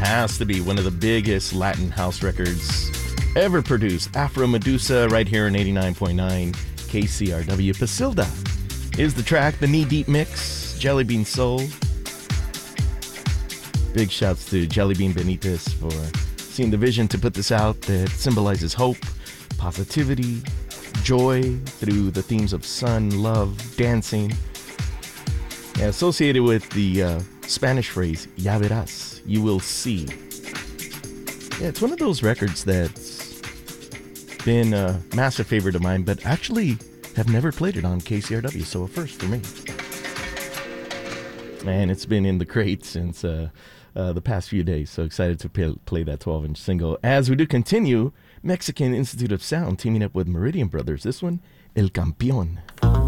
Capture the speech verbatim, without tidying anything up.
has to be one of the biggest Latin house records ever produced. Afro Medusa right here in eighty-nine point nine K C R W. Pasilda is the track, the Knee Deep Mix, Jelly Bean Soul. Big shouts to Jelly Bean Benitez for seeing the vision to put this out that symbolizes hope, positivity, joy through the themes of sun, love, dancing. Yeah, associated with the uh, Spanish phrase, ya verás, you will see. Yeah, it's one of those records that's been a massive favorite of mine, but actually have never played it on K C R W, so a first for me. And it's been in the crate since uh, uh, the past few days, so excited to play, play that twelve-inch single. As we do continue, Mexican Institute of Sound teaming up with Meridian Brothers. This one, El Campeón.